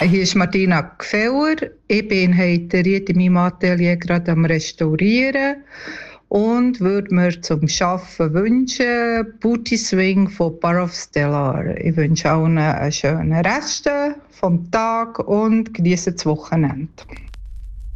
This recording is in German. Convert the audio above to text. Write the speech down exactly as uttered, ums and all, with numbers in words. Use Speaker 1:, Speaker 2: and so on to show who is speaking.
Speaker 1: Hier ist Martina Gfeller. Ich bin heute in meinem Atelier gerade am Restaurieren und würde mir zum Arbeiten wünschen Booty Swing von Parov Stellar. Ich wünsche allen einen schönen Rest vom Tag und genieße das Wochenende.